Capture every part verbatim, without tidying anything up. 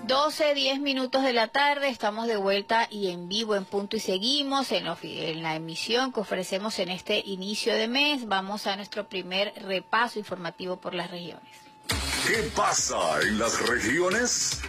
doce, diez minutos de la tarde, estamos de vuelta y en vivo en Punto y seguimos en, en la emisión que ofrecemos en este inicio de mes. Vamos a nuestro primer repaso informativo por las regiones. ¿Qué pasa en las regiones?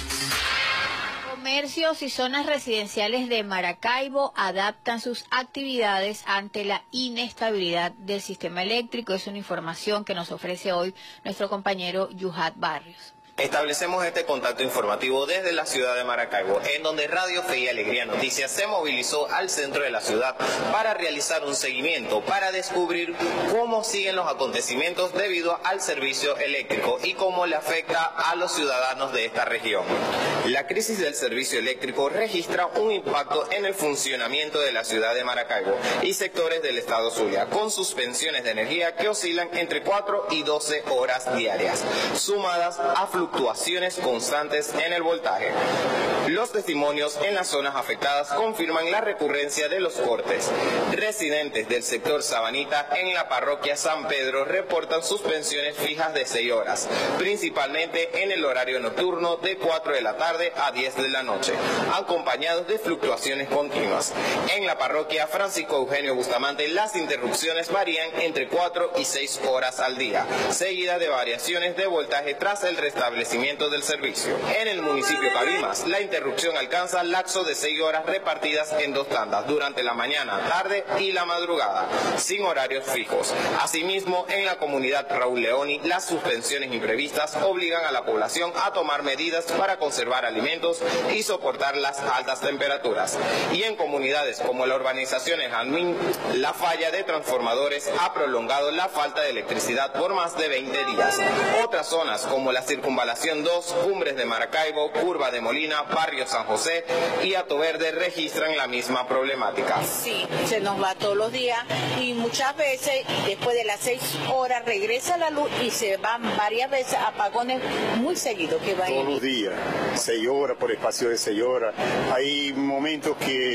Comercios y zonas residenciales de Maracaibo adaptan sus actividades ante la inestabilidad del sistema eléctrico. Es una información que nos ofrece hoy nuestro compañero Yuhat Barrios. Establecemos este contacto informativo desde la ciudad de Maracaibo, en donde Radio Fe y Alegría Noticias se movilizó al centro de la ciudad para realizar un seguimiento, para descubrir cómo siguen los acontecimientos debido al servicio eléctrico y cómo le afecta a los ciudadanos de esta región. La crisis del servicio eléctrico registra un impacto en el funcionamiento de la ciudad de Maracaibo y sectores del estado Zulia, con suspensiones de energía que oscilan entre cuatro y doce horas diarias, sumadas a fluctuaciones constantes en el voltaje. Los testimonios en las zonas afectadas confirman la recurrencia de los cortes. Residentes del sector Sabanita en la parroquia San Pedro reportan suspensiones fijas de seis horas, principalmente en el horario nocturno de cuatro de la tarde a diez de la noche, acompañados de fluctuaciones continuas. En la parroquia Francisco Eugenio Bustamante las interrupciones varían entre cuatro y seis horas al día, seguidas de variaciones de voltaje tras el restablecimiento del servicio. En el municipio Cabimas, la interrupción alcanza lapso de seis horas repartidas en dos tandas durante la mañana, tarde y la madrugada, sin horarios fijos. Asimismo, en la comunidad Raúl Leoni, las suspensiones imprevistas obligan a la población a tomar medidas para conservar alimentos y soportar las altas temperaturas. Y en comunidades como la urbanización en Jazmín, la falla de transformadores ha prolongado la falta de electricidad por más de veinte días. Otras zonas como la circunvalación dos, Cumbres de Maracaibo, Curva de Molina, Barrio San José y Hato Verde registran la misma problemática. Sí, se nos va todos los días y muchas veces después de las seis horas regresa la luz y se van varias veces apagones muy seguidos que va todos los días, seis horas por espacio de seis horas. Hay momentos que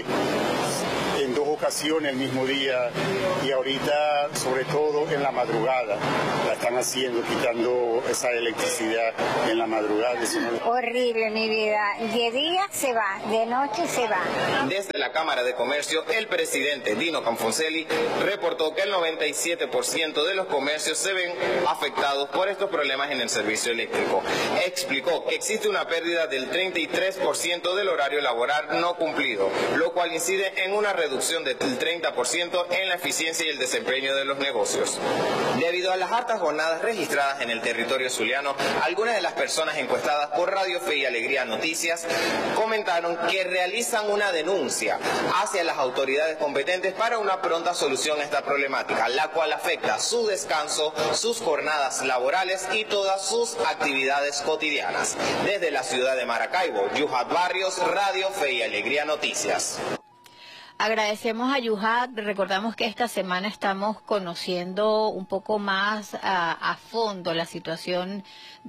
en dos ocasiones el mismo día y ahorita sobre todo en la madrugada la están haciendo, quitando esa electricidad en la madrugada. Horrible mi vida, de día se va, de noche se va. Desde la Cámara de Comercio, el presidente Dino Camfoncelli reportó que el noventa y siete por ciento de los comercios se ven afectados por estos problemas en el servicio eléctrico. Explicó que existe una pérdida del treinta y tres por ciento del horario laboral no cumplido, lo cual incide en una reducción del treinta por ciento en la eficiencia y el desempeño de los negocios. Debido a las altas jornadas registradas en el territorio zuliano, algunas de las personas encuestadas por Radio Fe y Alegría Noticias comentaron que realizan una denuncia hacia las autoridades competentes para una pronta solución a esta problemática, la cual afecta su descanso, sus jornadas laborales y todas sus actividades cotidianas. Desde la ciudad de Maracaibo, Yuhat Barrios, Radio Fe y Alegría Noticias. Agradecemos a Yuhat. Recordamos que esta semana estamos conociendo un poco más a, a fondo la situación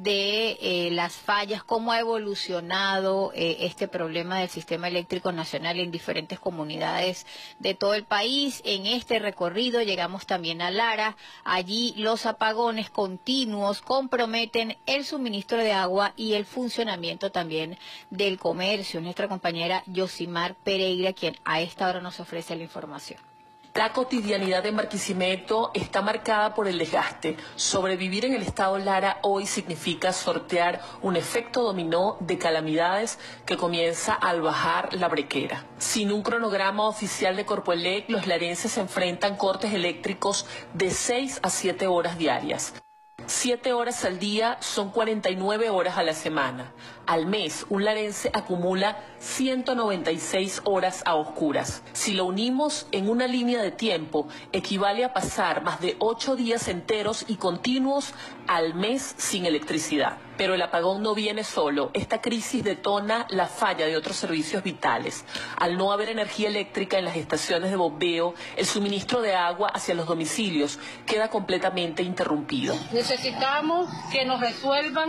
de eh, las fallas, cómo ha evolucionado eh, este problema del sistema eléctrico nacional en diferentes comunidades de todo el país. En este recorrido llegamos también a Lara. Allí los apagones continuos comprometen el suministro de agua y el funcionamiento también del comercio. Nuestra compañera Yosimar Pereira, quien a esta hora nos ofrece la información. La cotidianidad en Barquisimeto está marcada por el desgaste. Sobrevivir en el estado Lara hoy significa sortear un efecto dominó de calamidades que comienza al bajar la brequera. Sin un cronograma oficial de Corpoelec, los larenses se enfrentan cortes eléctricos de seis a siete horas diarias. Siete horas al día son cuarenta y nueve horas a la semana. Al mes, un larense acumula ciento noventa y seis horas a oscuras. Si lo unimos en una línea de tiempo, equivale a pasar más de ocho días enteros y continuos al mes sin electricidad. Pero el apagón no viene solo. Esta crisis detona la falla de otros servicios vitales. Al no haber energía eléctrica en las estaciones de bombeo, el suministro de agua hacia los domicilios queda completamente interrumpido. Necesitamos que nos resuelvan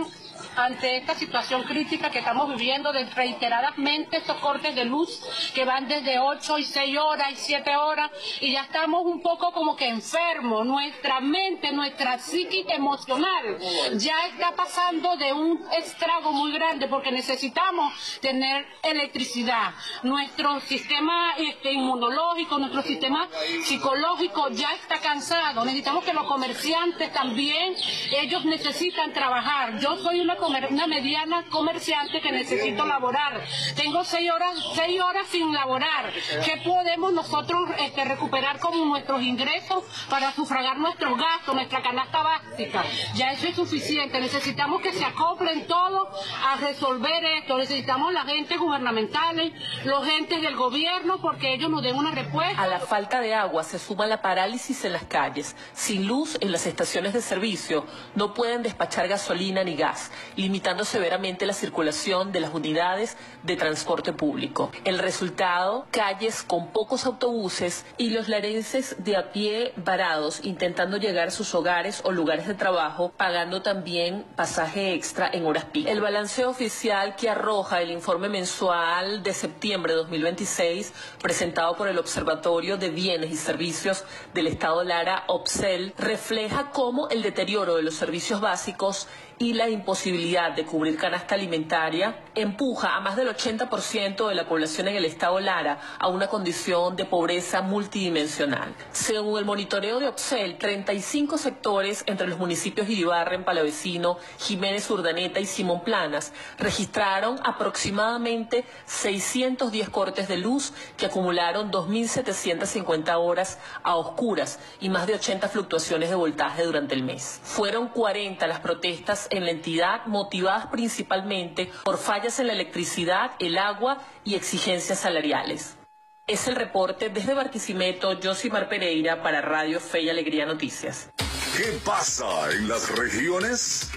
ante esta situación crítica que estamos viviendo de reiteradamente estos cortes de luz que van desde ocho y seis horas y siete horas, y ya estamos un poco como que enfermos. Nuestra mente, nuestra psique emocional ya está pasando de un estrago muy grande porque necesitamos tener electricidad. Nuestro sistema este, inmunológico, nuestro sistema psicológico ya está cansado. Necesitamos que los comerciantes también, ellos necesitan trabajar. Yo soy una, comer, una mediana comerciante que necesito laborar. Tengo seis horas, seis horas sin laborar. ¿Qué podemos nosotros este, recuperar como nuestros ingresos para sufragar nuestros gastos, nuestra canasta básica? Ya eso es suficiente. Necesitamos que se acoplen todos a resolver esto. Necesitamos las agentes gubernamentales, los agentes del gobierno, porque ellos nos den una respuesta. A la falta de agua se suma la parálisis en las calles. Sin luz en las estaciones de servicio, no pueden despachar gasolina ni gas, limitando severamente la circulación de las unidades de transporte público. El resultado, calles con pocos autobuses y los larenses de a pie varados intentando llegar a sus hogares o lugares de trabajo, pagando también pasaje extra en horas pico. El balanceo oficial que arroja el informe mensual de septiembre de dos mil veintiséis, presentado por el Observatorio de Bienes y Servicios del Estado Lara, OBSEL, refleja cómo el deterioro de los servicios básicos y la imposibilidad de cubrir canasta alimentaria empuja a más del ochenta por ciento de la población en el estado Lara a una condición de pobreza multidimensional. Según el monitoreo de OBSEL, treinta y cinco sectores entre los municipios Iribarren, Palavecino, Jiménez Urdaneta y Simón Planas registraron aproximadamente seiscientos diez cortes de luz que acumularon dos mil setecientas cincuenta horas a oscuras y más de ochenta fluctuaciones de voltaje durante el mes. Fueron cuarenta las protestas en la entidad, motivadas principalmente por fallas en la electricidad, el agua y exigencias salariales. Es el reporte desde Barquisimeto, Josimar Pereira para Radio Fe y Alegría Noticias. ¿Qué pasa en las regiones?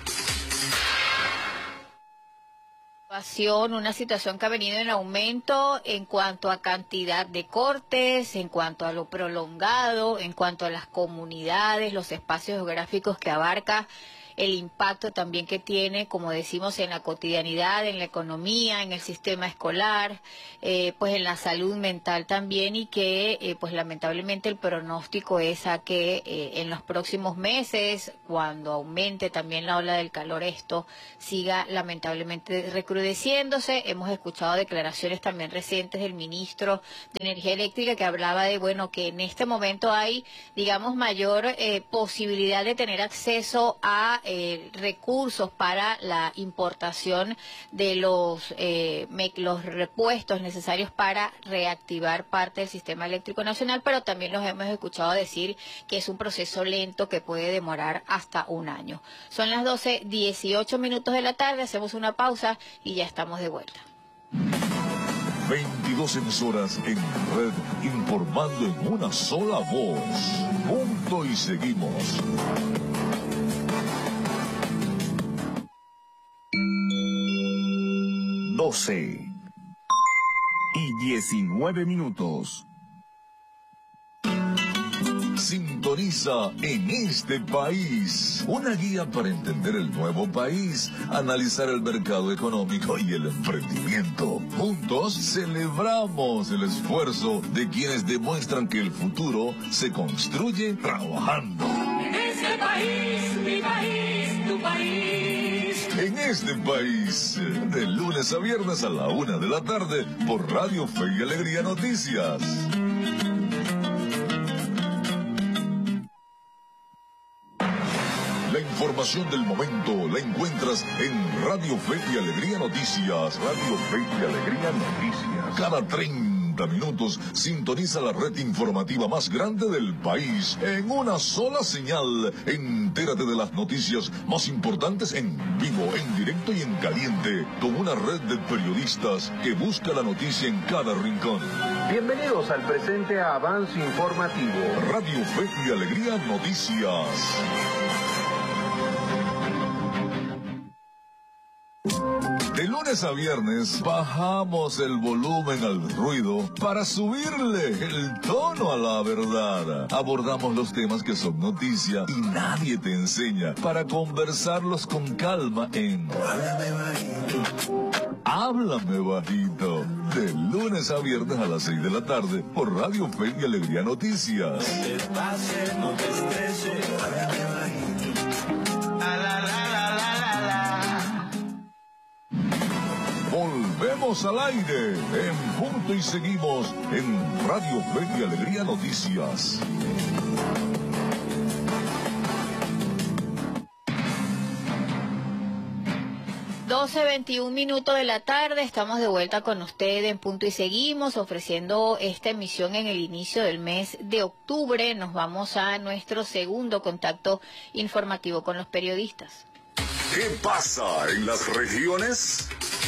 Una situación que ha venido en aumento en cuanto a cantidad de cortes, en cuanto a lo prolongado, en cuanto a las comunidades, los espacios geográficos que abarca, el impacto también que tiene, como decimos, en la cotidianidad, en la economía, en el sistema escolar, eh, pues en la salud mental también, y que eh, pues lamentablemente el pronóstico es a que eh, en los próximos meses, cuando aumente también la ola del calor, esto siga lamentablemente recrudeciéndose. Hemos escuchado declaraciones también recientes del ministro de Energía Eléctrica que hablaba de, bueno, que en este momento hay, digamos, mayor eh, posibilidad de tener acceso a Eh, recursos para la importación de los, eh, me, los repuestos necesarios para reactivar parte del sistema eléctrico nacional, pero también los hemos escuchado decir que es un proceso lento que puede demorar hasta un año. Son las doce dieciocho minutos de la tarde, hacemos una pausa y ya estamos de vuelta. veintidós emisoras en red, informando en una sola voz. Punto y seguimos. doce y diecinueve minutos. Sintoniza En Este País, una guía para entender el nuevo país, analizar el mercado económico y el emprendimiento. Juntos celebramos el esfuerzo de quienes demuestran que el futuro se construye trabajando. En este país, mi país, tu país. En Este País, de lunes a viernes a la una de la tarde, por Radio Fe y Alegría Noticias. La información del momento la encuentras en Radio Fe y Alegría Noticias. Radio Fe y Alegría Noticias. Cada treinta minutos sintoniza la red informativa más grande del país en una sola señal. Entérate de las noticias más importantes en vivo, en directo y en caliente, con una red de periodistas que busca la noticia en cada rincón. Bienvenidos al presente avance informativo. Radio Fe y Alegría Noticias. De lunes a viernes bajamos el volumen al ruido para subirle el tono a la verdad. Abordamos los temas que son noticia y nadie te enseña para conversarlos con calma en Háblame Bajito. Háblame Bajito. De lunes a viernes a las seis de la tarde por Radio Fe y Alegría Noticias. No te pases, no te estreses, háblame bajito. La, la, la, la, la, la. Volvemos al aire en punto y seguimos en Radio Fe y Alegría Noticias. doce veintiún minutos de la tarde, estamos de vuelta con ustedes en Punto y Seguimos, ofreciendo esta emisión en el inicio del mes de octubre. Nos vamos a nuestro segundo contacto informativo con los periodistas. ¿Qué pasa en las regiones?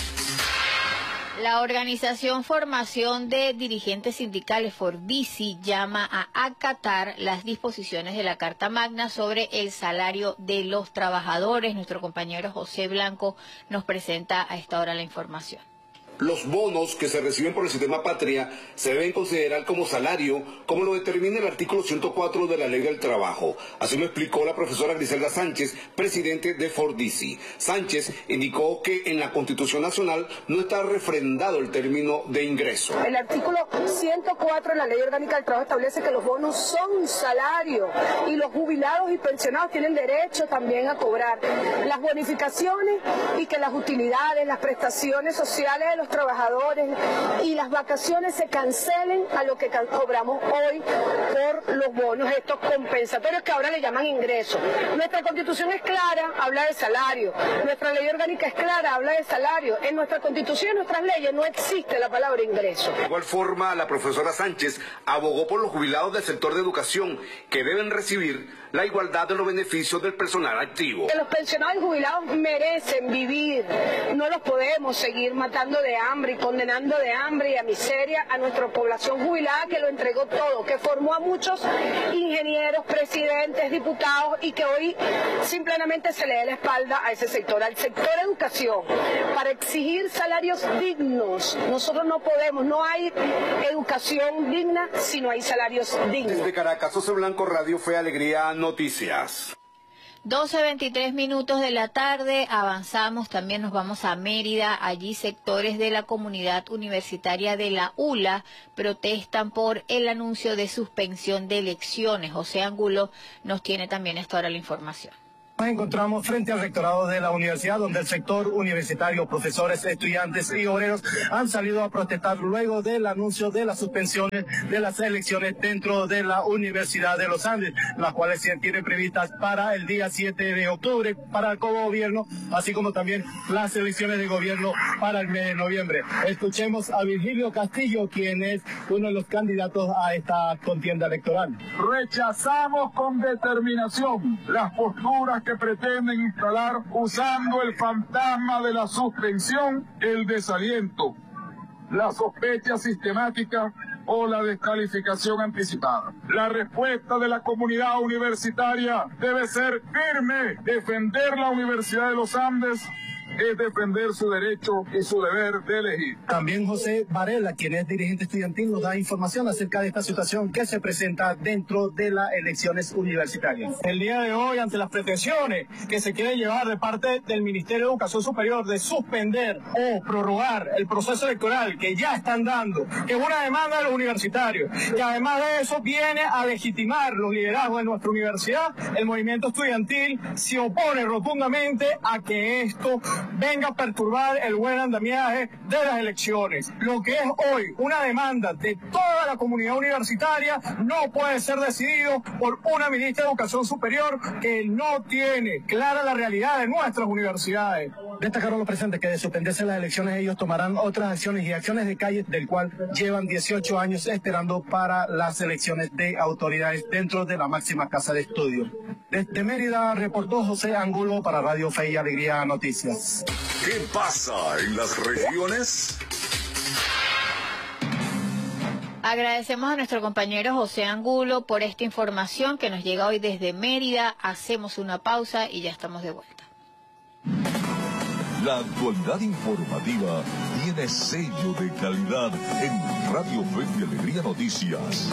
La organización Formación de Dirigentes Sindicales, Fordisi, llama a acatar las disposiciones de la Carta Magna sobre el salario de los trabajadores. Nuestro compañero José Blanco nos presenta a esta hora la información. Los bonos que se reciben por el sistema Patria se deben considerar como salario, como lo determina el artículo ciento cuatro de la Ley del Trabajo. Así lo explicó la profesora Griselda Sánchez, presidente de Fordisi. Sánchez indicó que en la Constitución Nacional no está refrendado el término de ingreso. El artículo ciento cuatro de la Ley Orgánica del Trabajo establece que los bonos son un salario y los jubilados y pensionados tienen derecho también a cobrar las bonificaciones y que las utilidades, las prestaciones sociales de los trabajadores y las vacaciones se cancelen a lo que cobramos hoy por los bonos estos compensatorios que ahora le llaman ingresos. Nuestra Constitución es clara, habla de salario. Nuestra ley orgánica es clara, habla de salario. En nuestra Constitución y en nuestras leyes no existe la palabra ingreso. De igual forma, la profesora Sánchez abogó por los jubilados del sector de educación que deben recibir la igualdad de los beneficios del personal activo. Que los pensionados y jubilados merecen vivir. No los podemos seguir matando de hambre y condenando de hambre y a miseria a nuestra población jubilada que lo entregó todo, que formó a muchos ingenieros, presidentes, diputados y que hoy simplemente se le dé la espalda a ese sector, al sector educación, para exigir salarios dignos. Nosotros no podemos, no hay educación digna si no hay salarios dignos. Desde Caracas, José Blanco, Radio Fe Alegría Noticias. doce veintitrés minutos de la tarde, avanzamos, también nos vamos a Mérida. Allí sectores de la comunidad universitaria de la U L A protestan por el anuncio de suspensión de elecciones. José Angulo nos tiene también hasta ahora la información. Nos encontramos frente al rectorado de la universidad, donde el sector universitario, profesores, estudiantes y obreros han salido a protestar luego del anuncio de las suspensiones de las elecciones dentro de la Universidad de los Andes, las cuales se tienen previstas para el día siete de octubre para el gobierno, así como también las elecciones de gobierno para el mes de noviembre. Escuchemos a Virgilio Castillo, quien es uno de los candidatos a esta contienda electoral. Rechazamos con determinación las posturas que pretenden instalar usando el fantasma de la suspensión, el desaliento, la sospecha sistemática o la descalificación anticipada. La respuesta de la comunidad universitaria debe ser firme. Defender la Universidad de los Andes es defender su derecho y su deber de elegir. También José Varela, quien es dirigente estudiantil, nos da información acerca de esta situación que se presenta dentro de las elecciones universitarias. El día de hoy, ante las pretensiones que se quieren llevar de parte del Ministerio de Educación Superior de suspender o prorrogar el proceso electoral que ya están dando, que es una demanda de los universitarios, y además de eso viene a legitimar los liderazgos de nuestra universidad, el movimiento estudiantil se opone rotundamente a que esto venga a perturbar el buen andamiaje de las elecciones. Lo que es hoy una demanda de toda la comunidad universitaria no puede ser decidido por una ministra de Educación Superior que no tiene clara la realidad de nuestras universidades. Destacaron los presentes que de suspenderse las elecciones ellos tomarán otras acciones y acciones de calle, del cual llevan dieciocho años esperando para las elecciones de autoridades dentro de la máxima casa de estudio. Desde Mérida reportó José Angulo para Radio Fe y Alegría Noticias. ¿Qué pasa en las regiones? Agradecemos a nuestro compañero José Angulo por esta información que nos llega hoy desde Mérida. Hacemos una pausa y ya estamos de vuelta. La actualidad informativa tiene sello de calidad en Radio Fe y Alegría Noticias.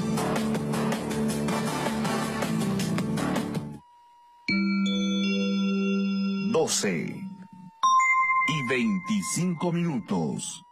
doce y veinticinco minutos.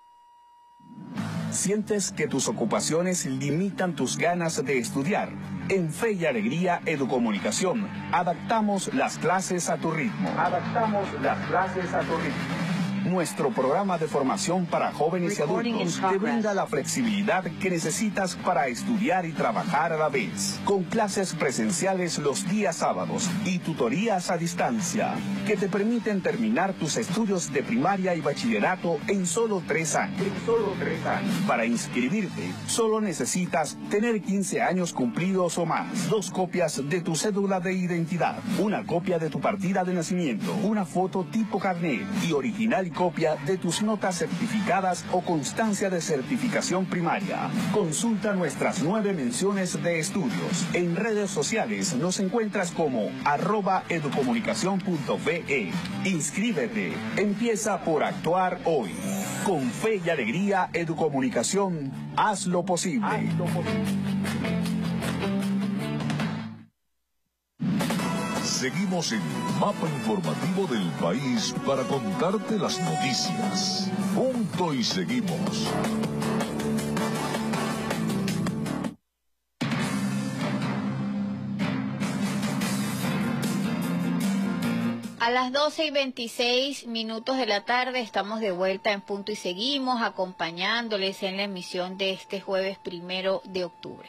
¿Sientes que tus ocupaciones limitan tus ganas de estudiar? En Fe y Alegría Educomunicación, adaptamos las clases a tu ritmo. Adaptamos las clases a tu ritmo. Nuestro programa de formación para jóvenes y adultos te brinda la flexibilidad que necesitas para estudiar y trabajar a la vez. Con clases presenciales los días sábados y tutorías a distancia que te permiten terminar tus estudios de primaria y bachillerato en solo tres años. En solo tres años. Para inscribirte, solo necesitas tener quince años cumplidos o más, dos copias de tu cédula de identidad, una copia de tu partida de nacimiento, una foto tipo carnet y original y copia de tus notas certificadas o constancia de certificación primaria. Consulta nuestras nueve menciones de estudios. En redes sociales nos encuentras como arroba educomunicación punto ve. Inscríbete. Empieza por actuar hoy. Con Fe y Alegría Educomunicación, haz lo posible. Haz lo posible. Seguimos en el mapa informativo del país para contarte las noticias. Punto y seguimos. A las doce y veintiséis minutos de la tarde estamos de vuelta en Punto y Seguimos, acompañándoles en la emisión de este jueves primero de octubre.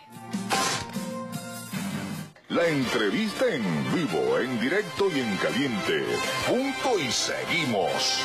La entrevista en vivo, en directo y en caliente. Punto y seguimos.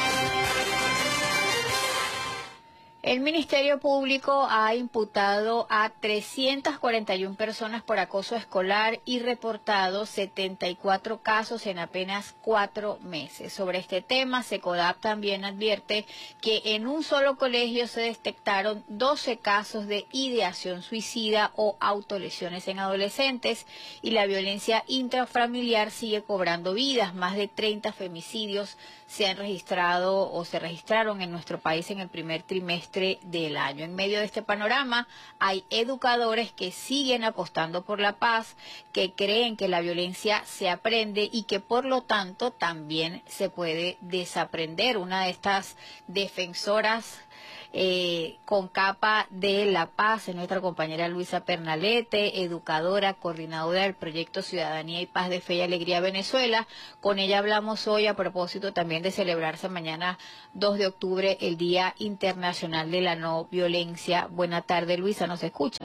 El Ministerio Público ha imputado a trescientas cuarenta y una personas por acoso escolar y reportado setenta y cuatro casos en apenas cuatro meses. Sobre este tema, SECODAP también advierte que en un solo colegio se detectaron doce casos de ideación suicida o autolesiones en adolescentes y la violencia intrafamiliar sigue cobrando vidas. Más de treinta femicidios se han registrado o se registraron en nuestro país en el primer trimestre del año. En medio de este panorama hay educadores que siguen apostando por la paz, que creen que la violencia se aprende y que por lo tanto también se puede desaprender. Una de estas defensoras Eh, con capa de la paz es nuestra compañera Luisa Pernalete, educadora, coordinadora del proyecto Ciudadanía y Paz de Fe y Alegría Venezuela. Con ella hablamos hoy a propósito también de celebrarse mañana dos de octubre el Día Internacional de la No Violencia. Buena tarde, Luisa, ¿nos escuchas?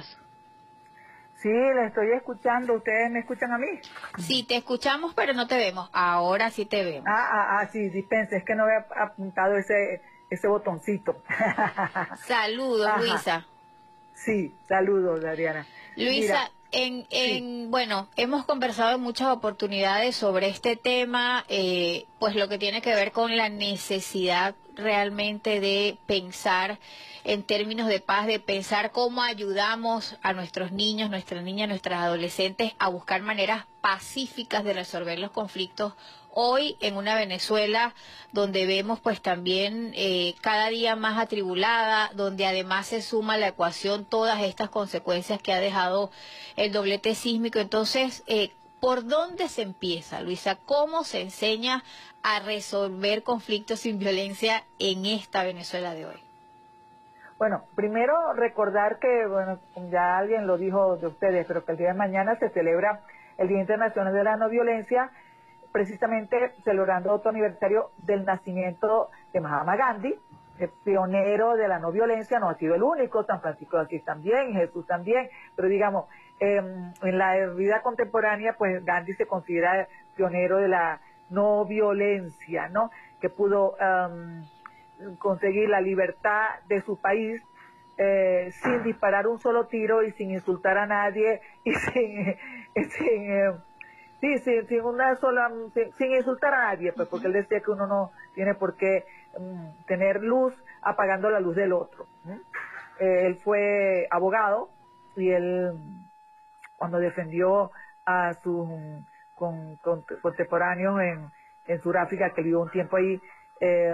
Sí, le estoy escuchando. ¿Ustedes me escuchan a mí? Sí, te escuchamos, pero no te vemos. Ahora sí te vemos. Ah, ah, ah sí, dispense, es que no había apuntado ese... ese botoncito. Saludos, Ajá. Luisa. Sí, saludos, Adriana. Luisa, Mira, en, en sí. bueno, hemos conversado en muchas oportunidades sobre este tema, eh, pues lo que tiene que ver con la necesidad realmente de pensar en términos de paz, de pensar cómo ayudamos a nuestros niños, nuestras niñas, nuestras adolescentes a buscar maneras pacíficas de resolver los conflictos. Hoy en una Venezuela donde vemos pues también eh, cada día más atribulada, donde además se suma a la ecuación todas estas consecuencias que ha dejado el doblete sísmico. Entonces, eh, ¿por dónde se empieza, Luisa? ¿Cómo se enseña a resolver conflictos sin violencia en esta Venezuela de hoy? Bueno, primero recordar que, bueno, ya alguien lo dijo de ustedes, pero que el día de mañana se celebra el Día Internacional de la No Violencia, precisamente celebrando otro aniversario del nacimiento de Mahatma Gandhi, el pionero de la no violencia. No ha sido el único, San Francisco de Asís también, Jesús también, pero digamos, eh, en la vida contemporánea, pues Gandhi se considera pionero de la no violencia, ¿no? Que pudo um, conseguir la libertad de su país eh, sin disparar un solo tiro y sin insultar a nadie y sin... sin eh, Sí, sí, sin una sola, sin, sin insultar a nadie, pues, porque él decía que uno no tiene por qué um, tener luz apagando la luz del otro. ¿eh? Eh, él fue abogado y él, cuando defendió a sus con, con, contemporáneos en, en Sudáfrica, que vivió un tiempo ahí, eh,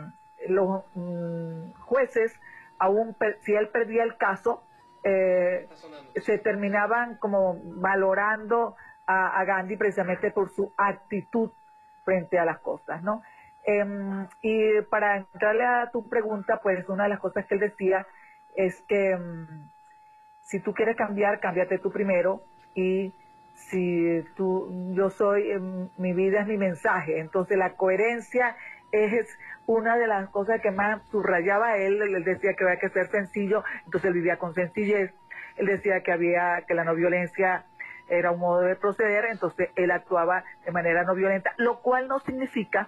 los mm, jueces, aún si él perdía el caso, eh, se terminaban como valorando a, a Gandhi precisamente por su actitud frente a las cosas, ¿no? Eh, y para entrarle a tu pregunta, pues una de las cosas que él decía es que um, si tú quieres cambiar, cámbiate tú primero, y si tú, yo soy, eh, mi vida es mi mensaje. Entonces la coherencia es una de las cosas que más subrayaba él. Él decía que había que ser sencillo, entonces él vivía con sencillez. Él decía que había, que la no violencia era un modo de proceder, entonces él actuaba de manera no violenta, lo cual no significa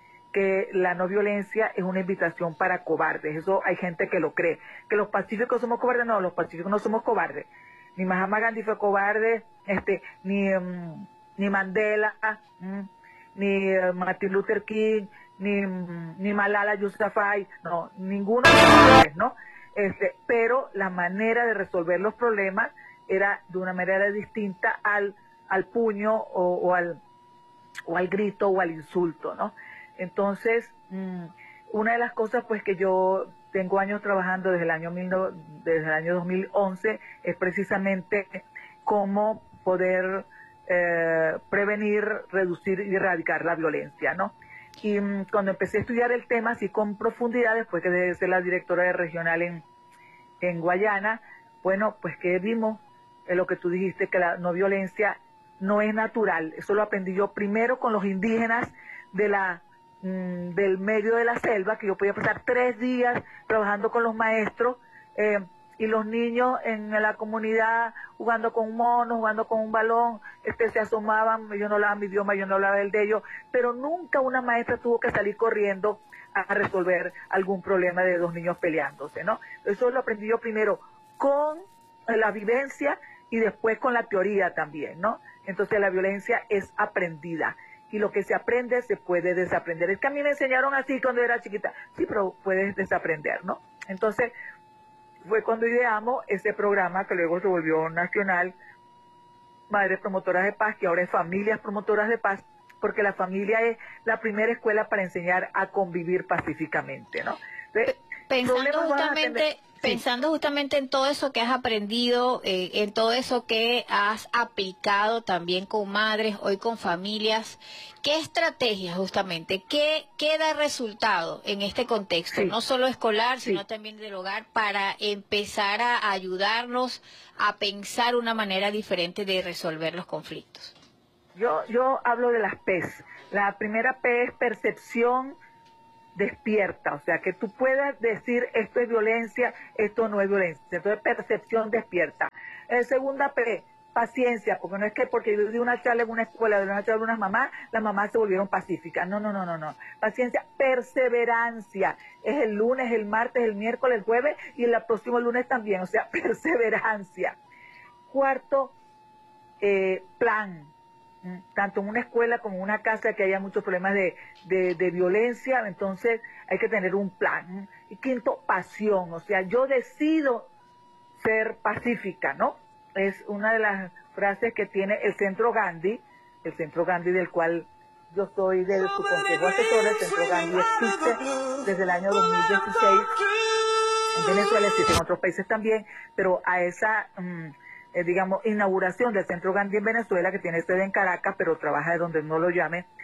que la no violencia es una invitación para cobardes. Eso hay gente que lo cree. Que los pacíficos somos cobardes. No, los pacíficos no somos cobardes. Ni Mahatma Gandhi fue cobarde, este, ni, um, ni Mandela, um, ni uh, Martin Luther King, ni, um, ni Malala Yousafzai, no, ninguno de los cobardes, ¿no? Este, pero la manera de resolver los problemas era de una manera distinta al, al puño o, o, al, o al grito o al insulto, ¿no? Entonces, mmm, una de las cosas pues que yo tengo años trabajando desde el año, mil no, desde el año dos mil once es precisamente cómo poder eh, prevenir, reducir y erradicar la violencia, ¿no? Y mmm, cuando empecé a estudiar el tema así con profundidad, después que de ser la directora de regional en, en Guayana, bueno, pues que vimos eh, lo que tú dijiste, que la no violencia no es natural. Eso lo aprendí yo primero con los indígenas de la del medio de la selva, que yo podía pasar tres días trabajando con los maestros eh, y los niños en la comunidad jugando con un mono, jugando con un balón, este, se asomaban, yo no hablaba mi idioma, yo no hablaba el de ellos, pero nunca una maestra tuvo que salir corriendo a resolver algún problema de dos niños peleándose, ¿no? Eso lo aprendí yo primero con la vivencia y después con la teoría también, ¿no? Entonces la violencia es aprendida. Y lo que se aprende se puede desaprender. Es que a mí me enseñaron así cuando era chiquita. Sí, pero puedes desaprender, ¿no? Entonces, fue cuando ideamos ese programa que luego se volvió nacional, Madres Promotoras de Paz, que ahora es Familias Promotoras de Paz, porque la familia es la primera escuela para enseñar a convivir pacíficamente, ¿no? Entonces, Pensando justamente, pensando justamente en todo eso que has aprendido, eh, en todo eso que has aplicado también con madres, hoy con familias, ¿qué estrategias justamente, qué, qué da resultado en este contexto, sí. no solo escolar, sino sí. también del hogar, para empezar a ayudarnos a pensar una manera diferente de resolver los conflictos? Yo, yo hablo de las P. La primera P es percepción despierta, o sea, que tú puedas decir esto es violencia, esto no es violencia. Entonces, percepción despierta. Eh, segunda P, paciencia, porque no es que porque yo di una charla en una escuela, de una charla de unas mamás, las mamás se volvieron pacíficas. No, no, no, no, no. Paciencia, perseverancia. Es el lunes, el martes, el miércoles, el jueves y el próximo lunes también, o sea, perseverancia. Cuarto, eh, plan. Tanto en una escuela como en una casa que haya muchos problemas de, de, de violencia, entonces hay que tener un plan. Y quinto, pasión, o sea, yo decido ser pacífica, ¿no? Es una de las frases que tiene el Centro Gandhi, el Centro Gandhi del cual yo soy de su consejo asesor. El Centro Gandhi existe desde el año dos mil dieciséis, en Venezuela existe en otros países también, pero a esa... Um, Eh, digamos, inauguración del Centro Gandhi en Venezuela, que tiene sede en Caracas, pero trabaja de donde no lo llame,